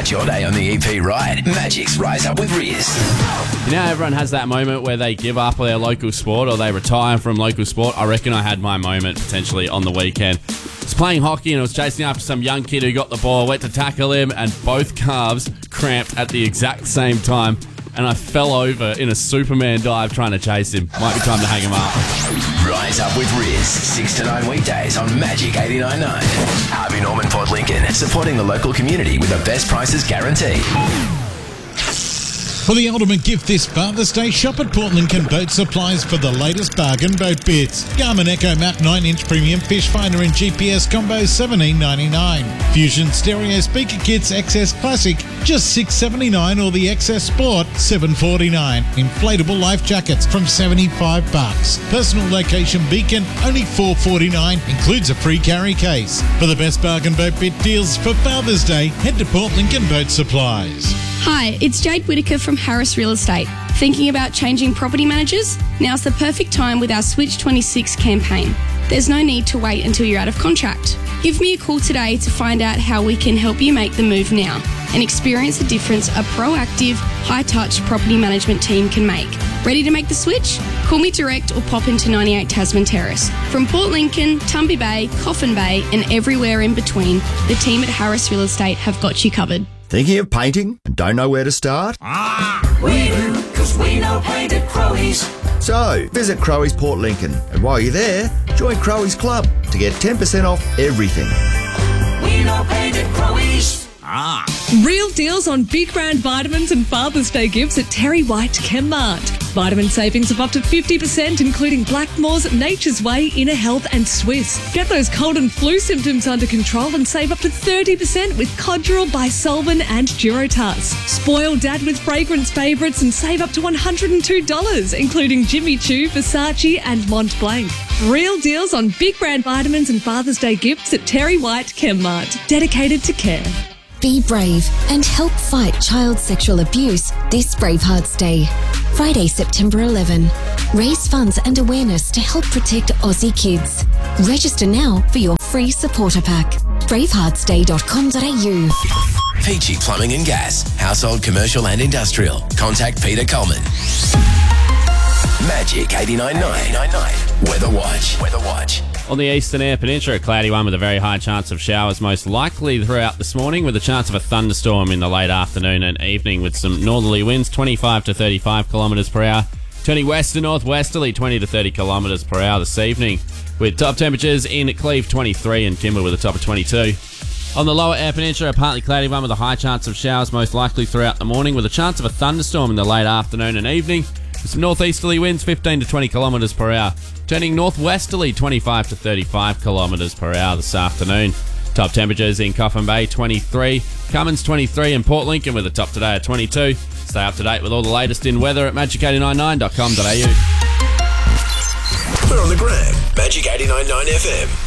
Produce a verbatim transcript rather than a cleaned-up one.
Start your day on the E P right. Magic's Rise Up with Riz. You know, everyone has that moment where they give up their local sport or they retire from local sport. I reckon I had my moment potentially on the weekend. I was playing hockey and I was chasing after some young kid who got the ball, went to tackle him, and both calves cramped at the exact same time. And I fell over in a Superman dive trying to chase him. Might be time to hang him up. Rise Up with Riz, six to nine weekdays on Magic eighty-nine point nine. Harvey Norman Port Lincoln, supporting the local community with the best prices guaranteed. For the ultimate gift this Father's Day, shop at Port Lincoln Boat Supplies for the latest bargain boat bits. Garmin Echo Map nine inch Premium Fish Finder and G P S Combo seventeen ninety-nine. Fusion Stereo Speaker Kits X S Classic just six seventy-nine, or the X S Sport seven forty-nine. Inflatable life jackets from seventy-five bucks. Personal location beacon only four forty-nine. Includes a free carry case. For the best bargain boat bit deals for Father's Day, head to Port Lincoln Boat Supplies. Hi, it's Jade Whittaker from Harris Real Estate. Thinking about changing property managers? Now's the perfect time with our Switch twenty-six campaign. There's no need to wait until you're out of contract. Give me a call today to find out how we can help you make the move now and experience the difference a proactive, high-touch property management team can make. Ready to make the switch? Call me direct or pop into ninety-eight Tasman Terrace. From Port Lincoln, Tumby Bay, Coffin Bay and everywhere in between, the team at Harris Real Estate have got you covered. Thinking of painting and don't know where to start? Ah, we do, because we know paint at Crowey's. So, visit Crowey's Port Lincoln, and while you're there, join Crowey's Club to get ten percent off everything. We know paint at Crowey's. Ah. Real deals on big brand vitamins and Father's Day gifts at Terry White Chemmart. Vitamin savings of up to fifty percent, including Blackmore's, Nature's Way, Inner Health and Swiss. Get those cold and flu symptoms under control and save up to thirty percent with Codral, Bisolven and Durotas. Spoil Dad with fragrance favourites and save up to one hundred two dollars, including Jimmy Choo, Versace and Mont Blanc. Real deals on big brand vitamins and Father's Day gifts at Terry White Chemmart. Dedicated to care. Be brave and help fight child sexual abuse this Bravehearts Day. Friday, September eleventh. Raise funds and awareness to help protect Aussie kids. Register now for your free supporter pack. bravehearts day dot com dot a u. Peachy Plumbing and Gas, household, commercial and industrial. Contact Peter Coleman. Magic eighty-nine point nine. Weather Watch. Weather Watch. On the eastern Eyre Peninsula, a cloudy one with a very high chance of showers, most likely throughout this morning, with a chance of a thunderstorm in the late afternoon and evening with some northerly winds, twenty-five to thirty-five kilometres per hour. Turning west to northwesterly, twenty to thirty kilometres per hour this evening, with top temperatures in Cleve twenty-three and Kimber with a top of twenty-two. On the lower Eyre Peninsula, a partly cloudy one with a high chance of showers, most likely throughout the morning, with a chance of a thunderstorm in the late afternoon and evening, with some northeasterly winds, fifteen to twenty kilometres per hour. Turning northwesterly, twenty-five to thirty-five kilometres per hour this afternoon. Top temperatures in Coffin Bay, twenty-three, Cummins, twenty-three, and Port Lincoln with a top today at twenty-two. Stay up to date with all the latest in weather at magic eight nine nine dot com dot a u. We're on the gram, Magic eighty-nine point nine F M.